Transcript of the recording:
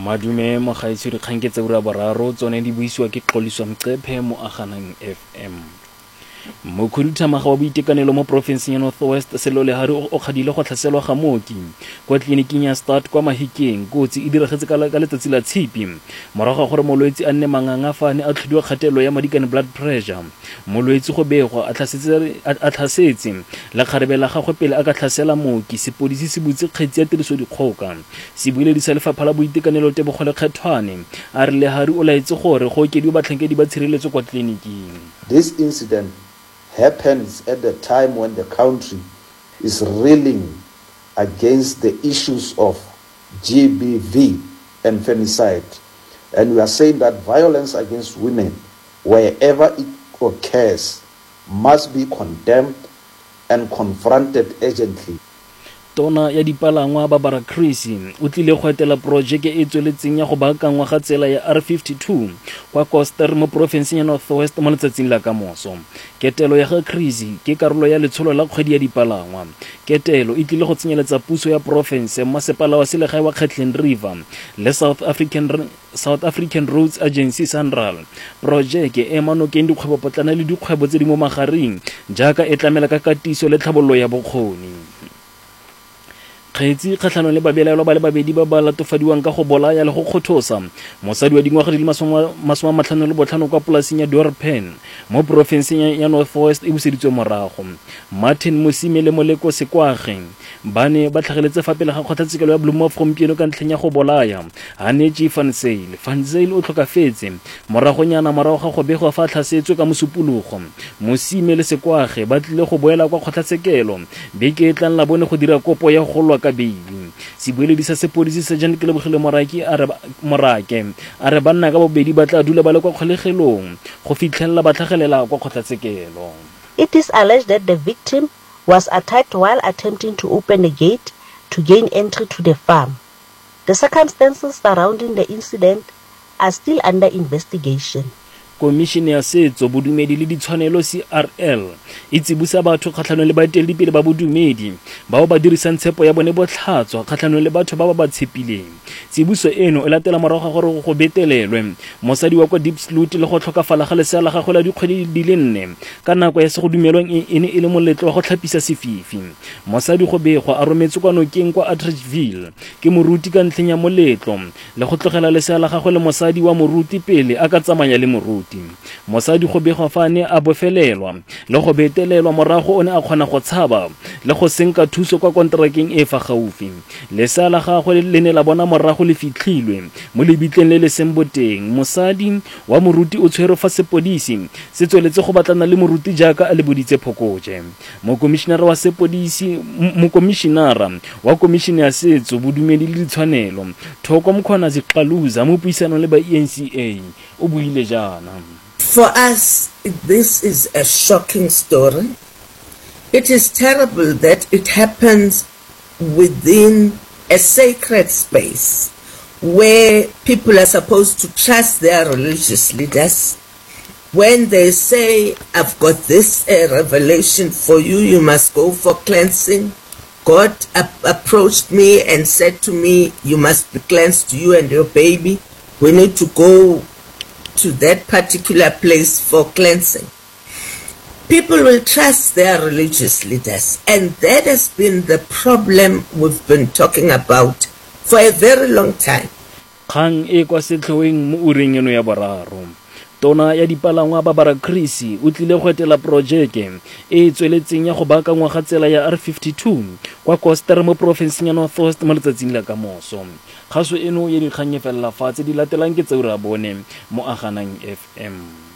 Madume mogaetsi dikgang ke tsa ura boraro tsone di buisiwa ke Qoliswa Mqephe mo Aganang FM. Mokhuduthamaga wa boitekanelo mo porofenseng ya North West Sello Lehari o kgadile go tlhaselwa ga mooki kwa tleliniking ya Start kwa Mahikeng. Kotsi e diragetse ka letsatsi la Tshipi morago ga gore molwetsi a nne mangangafane a tlhodiwa kgatelelo ya madi kana blood pressure. Molwetsi go begwa a tlhasetse la kgarebe la gagwe pele a ka tlhasela mooki. Sepodisi se butse kgetsi ya tiriso dikgoka. Se buile sa lefapha la boitekanelo Tebogo Lekgethwane a re Lehari o laetse gore go okediwe batlhankedi ba tshireletso kwa tleliniking. This incident happens at the time when the country is reeling against the issues of GBV and femicide. And we are saying that violence against women, wherever it occurs, must be condemned and confronted urgently. Tona ya dipalangwa Barbara Chris o tlile go etela projeke e tsweletseng ya go baakangwa ga tsela ya R52 kwa Koster mo porofenseng ya North West mo letsatsing la kamoso. Ketelo ya ga Chris ke karolo ya letsholo la kgwedi ya dipalangwa. Ketelo e tlile go tsenyeletsa puso ya porofense masepala wa selegae wa Catlin River le South African Roads Agency SANRAL. Projeke e manokeng dikgwebo potlana le dikgwebo tse di mo magareng jaaka e tlamela ka katiso le tlhabololo ya bokgoni. Kgetsi kgatlhanong le babelaelwa ba le babedi ba ba latofadiwang ka go bolaya le go kgothosa mosadi wa dingwaga di le 55 kwa polaseng ya Dorpen mo porofenseng ya North West e buseditswe morago. Martin Mosime le Moleko Sekwage ba ne ba tlhageletse fa pele ga kgotlatshekelo ya Bloemhof gompieno ka ntlheng ya go bolaya Haneji van Zyl o tlhokafetse moragonyana morago ga go begwa fa tlhasetswe ka mosupologo. Mosime le Sekwage ba tlile go boela kwa kgotlatshekelo beke e tlang la bone go dira kopo ya go lwa ka beili. Sebueledi sa sepodisi Sergeant Kelebogile Morake a re banna ka bobedi ba tla dula ba le kwa kgolegelong go fitlhelela ba tlhagelela kwa kgotlatshekelo. It is alleged that the victim was attacked while attempting to open a gate to gain entry to the farm. The circumstances surrounding the incident are still under investigation. Komishene ya Setso, Bodumedi le Ditshwanelo CRL e tsibusa batho kgatlhanong le baeteledipele ba bodumedi bao ba dirisang tshepo ya bone botlhatswa kgatlhanong le batho ba ba tshepileng. Tsibuso eno e latela morago ga gore go betelelwe mosadi wa kwa Diepsloot le go tlhokafala ga lesea la gagwe la dikgwedi di le 4 ka nako ya se go dumelwang e ne e le moletlo wa go tlhapisa sefifi. Mosadi go begwa a rometse kwa nokeng kwa Atteridgeville ke moruti ka ntlheng ya moletlo le go tlogela lesea la gagwe le mosadi wa moruti pele a ka tsamaya le moruti. Mosadi go begwa fa ne a bofelelwa le go betelelwa morago o ne a kgona go tshaba le go senka thuso kwa kontrakeng e fa gaufi. Lesea la gagwe le ne la bona morago le fitlhilwe mo lebitleng le le seng boteng. Mosadi wa moruti o tshwere fa sepodisi se tsweletse go batlana le moruti jaaka a le boditse phokoje. Mokomishenara wa komishene ya Setso, Bodumedi le Ditshwanelo Thoko Mkhwanazi Xaluza mo puisanong le ba ENCA o buile jana. For us, this is a shocking story. It is terrible that it happens within a sacred space where people are supposed to trust their religious leaders. When they say, I've got this revelation for you, you must go for cleansing. God approached me and said to me, you must be cleansed, you and your baby. We need to go to that particular place for cleansing. People will trust their religious leaders, and that has been the problem we've been talking about for a very long time. Kgang e kwa setlhoeng mo ureng eno ya boraro. Tona ya dipalangwa Barbara Chris o tlile go etela projeke e tsweletseng ya go baakangwa ga tsela ya R52 kwa Koster mo porofenseng ya North West mo letsatsing la kamoso. Kgaso eno ye dikgang e fela fa tse di latelang ke tse ura bone mo Aganang FM.